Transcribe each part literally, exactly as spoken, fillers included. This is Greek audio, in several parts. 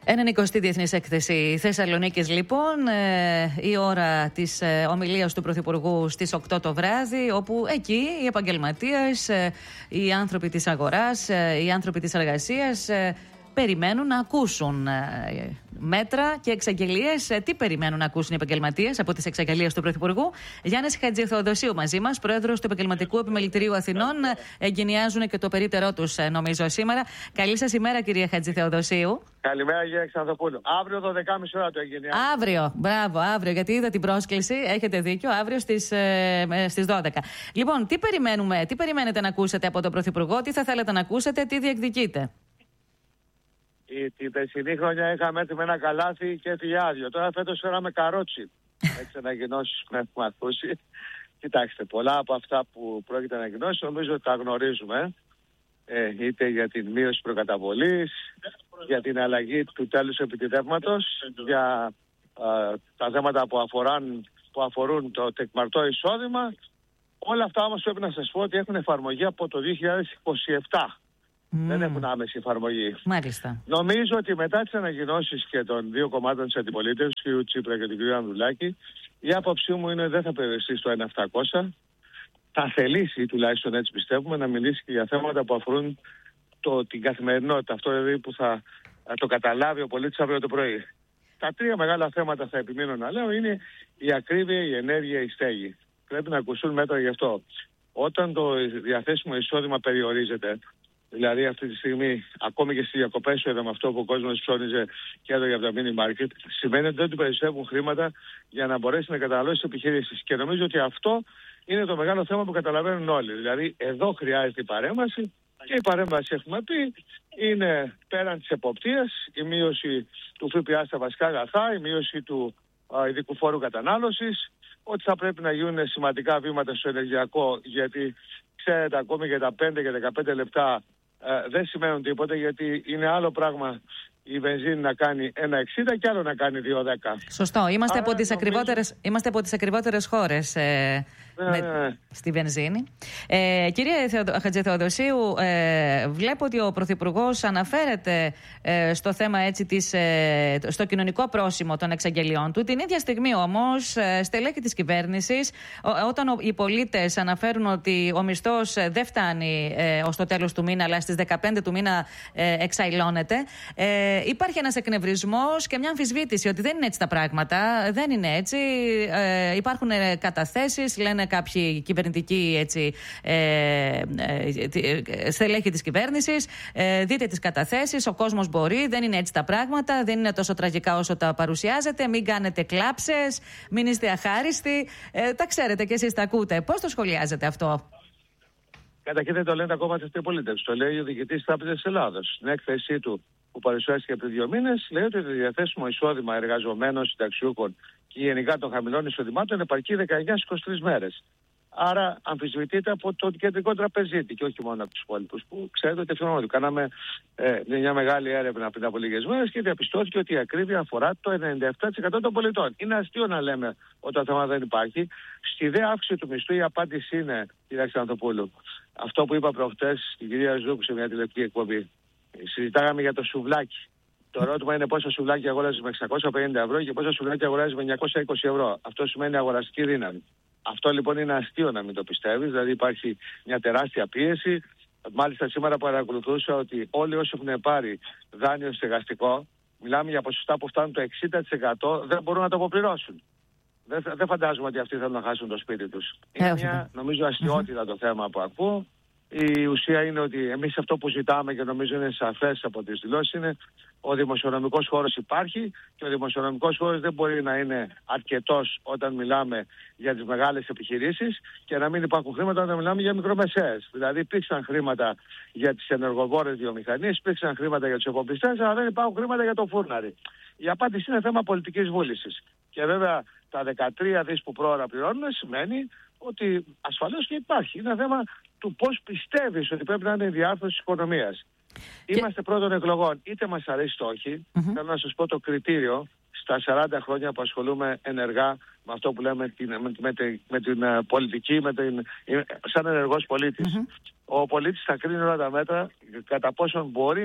ενενηκοστή Διεθνής Έκθεση Θεσσαλονίκης, λοιπόν, ε, η ώρα της ε, ομιλίας του Πρωθυπουργού στις οκτώ το βράδυ, όπου εκεί οι επαγγελματίες, ε, οι άνθρωποι της αγοράς, ε, οι άνθρωποι της εργασίας ε, περιμένουν να ακούσουν ε, μέτρα και εξαγγελίες. Ε, τι περιμένουν να ακούσουν οι επαγγελματίες από τις εξαγγελίες του Πρωθυπουργού? Γιάννης Χατζηθεοδοσίου μαζί μας, πρόεδρος του Επαγγελματικού Επιμελητηρίου Αθηνών. Εγκαινιάζουν και το περίπτερό τους, ε, νομίζω, σήμερα. Καλή σας ημέρα, κυρία Χατζηθεοδοσίου. Καλημέρα, κύριε Ξανθοπούλου. Αύριο δώδεκα και μισή ώρα το εγκαινιάζουμε. Αύριο, μπράβο, αύριο, γιατί είδα την πρόσκληση. Έχετε δίκιο, αύριο στις, ε, στις δώδεκα. Λοιπόν, τι περιμένουμε, τι περιμένετε να ακούσετε από τον Πρωθυπουργό, τι θα θέλετε να ακούσετε, τι διεκδικείτε? Την περσινή χρονιά είχαμε έρθει με ένα καλάθι και έφυγε άδειο. Τώρα φέτος φέραμε καρότσι. Έτσι ανακοινώσεις που έχουμε ακούσει. Κοιτάξτε, πολλά από αυτά που πρόκειται να ανακοινώσει νομίζω ότι τα γνωρίζουμε. Ε, είτε για την μείωση προκαταβολής, για την αλλαγή του τέλους επιτιδεύματος, για ε, τα θέματα που, αφοράν, που αφορούν το τεκμαρτό εισόδημα. Όλα αυτά όμως πρέπει να σας πω ότι έχουν εφαρμογή από το δύο χιλιάδες είκοσι επτά. Mm. Δεν έχουν άμεση εφαρμογή. Μάλιστα. Νομίζω ότι μετά τις ανακοινώσεις και των δύο κομμάτων της αντιπολίτευσης, του κ. Τσίπρα και του κ. Ανδρουλάκη, η άποψή μου είναι ότι δεν θα περιοριστεί στο ένα χιλιάδες επτακόσια. Θα θελήσει, τουλάχιστον έτσι πιστεύουμε, να μιλήσει και για θέματα που αφορούν το, την καθημερινότητα. Αυτό δηλαδή που θα το καταλάβει ο πολίτης αύριο το πρωί. Τα τρία μεγάλα θέματα θα επιμείνω να λέω είναι η ακρίβεια, η ενέργεια, η στέγη. Πρέπει να ακουστούν μέτρα γι' αυτό. Όταν το διαθέσιμο εισόδημα περιορίζεται, δηλαδή αυτή τη στιγμή, ακόμη και στις διακοπές είδαμε αυτό που ο κόσμος ψώνιζε και εδώ για τα mini market, σημαίνει ότι δεν του περισσεύουν χρήματα για να μπορέσει να καταναλώσει τις επιχειρήσεις. Και νομίζω ότι αυτό είναι το μεγάλο θέμα που καταλαβαίνουν όλοι. Δηλαδή, εδώ χρειάζεται η παρέμβαση και η παρέμβαση, έχουμε πει, είναι πέραν της εποπτείας, η μείωση του ΦΠΑ στα βασικά αγαθά, η μείωση του α, ειδικού φόρου κατανάλωσης, ότι θα πρέπει να γίνουν σημαντικά βήματα στο ενεργειακό, γιατί ξέρετε, ακόμη και τα πέντε και δεκαπέντε λεπτά ε, δεν σημαίνουν τίποτα, γιατί είναι άλλο πράγμα η βενζίνη να κάνει ένα εξήντα και άλλο να κάνει δύο δέκα. Σωστό. Είμαστε, Άρα, από, τις νομίζω... ακριβότερες, είμαστε από τις ακριβότερες χώρες ε, ναι, με, ναι. στη βενζίνη. Ε, κυρία Χατζηθεοδοσίου, ε, βλέπω ότι ο Πρωθυπουργός αναφέρεται ε, στο θέμα έτσι, της, ε, στο κοινωνικό πρόσημο των εξαγγελιών του. Την ίδια στιγμή όμως, ε, στελέχη της κυβέρνησης, ό, όταν ο, οι πολίτες αναφέρουν ότι ο μισθός δεν φτάνει ε, ως το τέλος του μήνα, αλλά στις δεκαπέντε του μήνα ε, εξαϊλώνεται, ε, υπάρχει ένας εκνευρισμός και μια αμφισβήτηση ότι δεν είναι έτσι τα πράγματα. Δεν είναι έτσι. Ε, υπάρχουν καταθέσεις, λένε κάποιοι κυβερνητικοί έτσι, ε, ε, στελέχη της κυβέρνησης. Ε, δείτε τις καταθέσεις, ο κόσμος μπορεί, δεν είναι έτσι τα πράγματα, δεν είναι τόσο τραγικά όσο τα παρουσιάζετε. Μην κάνετε κλάψες, μην είστε αχάριστοι. Ε, τα ξέρετε και εσείς τα ακούτε. Πώς το σχολιάζετε αυτό? Καταρχήν δεν το λένε ακόμα της αντιπολίτευσης. Το λέει ο διοικητής της Τράπεζας της Ελλάδος. Στην έκθεσή του που παρουσιάστηκε πριν δύο μήνες, λέει ότι το διαθέσιμο εισόδημα εργαζομένων, συνταξιούχων και γενικά των χαμηλών εισοδημάτων επαρκεί δεκαεννιά στις είκοσι τρεις μέρες. Άρα αμφισβητείται από το κεντρικό τραπεζίτη και όχι μόνο από τους υπόλοιπους, που ξέρετε ότι εφημερίδα του. Κάναμε ε, μια μεγάλη έρευνα πριν από λίγες μέρες και διαπιστώθηκε ότι η ακρίβεια αφορά το ενενήντα επτά τοις εκατό των πολιτών. Είναι αστείο να λέμε ότι το θέμα δεν υπάρχει. Στη δε αύξηση του μισθού η απάντηση είναι, κυρία Ξανθοπούλου, αυτό που είπα προχτές στην κυρία Ζούκου σε μια τηλεοπτική εκπομπή. Συζητάγαμε για το σουβλάκι. Το ερώτημα είναι πόσα σουβλάκι αγοράζει με εξακόσια πενήντα ευρώ και πόσα σουβλάκι αγοράζει με εννιακόσια είκοσι ευρώ. Αυτό σημαίνει αγοραστική δύναμη. Αυτό λοιπόν είναι αστείο να μην το πιστεύεις. Δηλαδή υπάρχει μια τεράστια πίεση. Μάλιστα σήμερα παρακολουθούσα ότι όλοι όσοι έχουν πάρει δάνειο στεγαστικό, μιλάμε για ποσοστά που φτάνουν το εξήντα τοις εκατό, δεν μπορούν να το αποπληρώσουν. Δεν, δεν φαντάζομαι ότι αυτοί θέλουν να χάσουν το σπίτι τους. Είναι μια νομίζω αστιότητα το θέμα που ακούω. Η ουσία είναι ότι εμείς αυτό που ζητάμε και νομίζω είναι σαφές από τις δηλώσεις είναι ο δημοσιονομικός χώρος υπάρχει και ο δημοσιονομικός χώρος δεν μπορεί να είναι αρκετός όταν μιλάμε για τις μεγάλες επιχειρήσεις και να μην υπάρχουν χρήματα όταν μιλάμε για μικρομεσαίες. Δηλαδή υπήρξαν χρήματα για τις ενεργοβόρες βιομηχανίες, υπήρξαν χρήματα για τους εφοπλιστές, αλλά δεν υπάρχουν χρήματα για το φούρναρι. Η απάντηση είναι θέμα πολιτικής βούλησης. Και βέβαια τα δεκατρία δις που πρόωρα πληρώνουμε σημαίνει ότι ασφαλώς και υπάρχει. Είναι θέμα του πώς πιστεύεις ότι πρέπει να είναι η διάρθρωση της οικονομίας. Και... Είμαστε πρώτων εκλογών, είτε μας αρέσει το όχι. Mm-hmm. Θέλω να σας πω το κριτήριο στα σαράντα χρόνια που ασχολούμαι ενεργά με αυτό που λέμε την, με, με, με, με την uh, πολιτική, με την, σαν ενεργός πολίτης. Mm-hmm. Ο πολίτης θα κρίνει όλα τα μέτρα κατά πόσον μπορεί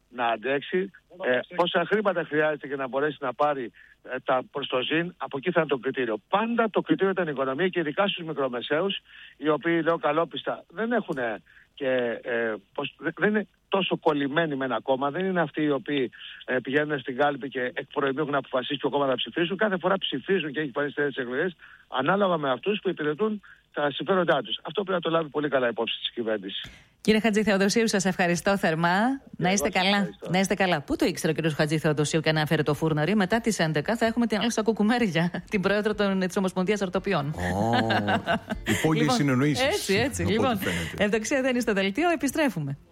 να αντέξει, ε, πόσα χρήματα χρειάζεται για να μπορέσει να πάρει ε, τα προς το ζήν, από εκεί θα είναι το κριτήριο. Πάντα το κριτήριο ήταν η οικονομία και ειδικά στους μικρομεσαίους, οι οποίοι, λέω καλόπιστα, δεν έχουν και ε, πως, δεν είναι τόσο κολλημένοι με ένα κόμμα, δεν είναι αυτοί οι οποίοι ε, πηγαίνουν στην κάλπη και εκ προημίου έχουν αποφασίσει ποιο κόμμα θα ψηφίσουν. Κάθε φορά ψηφίζουν και έχει πάρει στις εκλογές ανάλογα με αυτούς που υπηρετούν τα συμφέροντά τους. Αυτό πρέπει να το λάβει πολύ καλά υπόψη της κυβέρνησης. Κύριε Χατζηθεοδοσίου, σας ευχαριστώ θερμά. Να είστε καλά. Ευχαριστώ. Να είστε καλά. Πού το ήξερε ο κ. Χατζηθεοδοσίου και αναφέρε το φούρναρι? Μετά τις έντεκα θα έχουμε την Άλσσα Κουκουμέρια, την πρόεδρο της Ομοσπονδίας Ορτοπιών. Oh, οι πόλεις λοιπόν, συνεννοήσεις. Έτσι, έτσι. Λοιπόν, ευδοξία δεν είναι στο δελτίο, επιστρέφουμε.